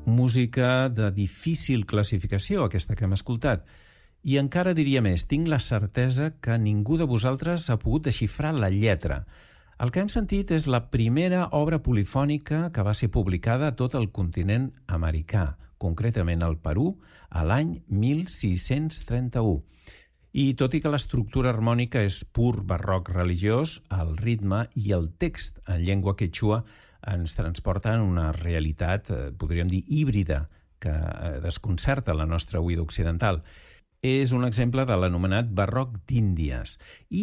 Música de difícil classificació, aquesta que hem escoltat. I encara diria més, tinc la certesa que ningú de vosaltres ha pogut desxifrar la lletra. El que hem sentit és la primera obra polifònica que va ser publicada a tot el continent americà, concretament al Perú, a l'any 1631. I tot i que l'estructura harmònica és pur barroc religiós, el ritme i el text en llengua quechua ens transporten una realitat, podríem dir, híbrida, que desconcerta la nostra oïda occidental. És un exemple de l'anomenat barroc d'Índies. I